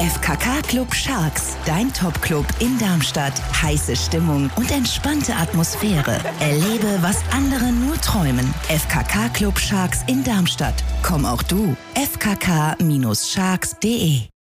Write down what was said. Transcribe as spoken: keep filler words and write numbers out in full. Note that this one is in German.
F K K Club Sharks, dein Top-Club in Darmstadt. Heiße Stimmung und entspannte Atmosphäre. Erlebe, was andere nur träumen. F K K Club Sharks in Darmstadt. Komm auch du. f k k Bindestrich sharks punkt de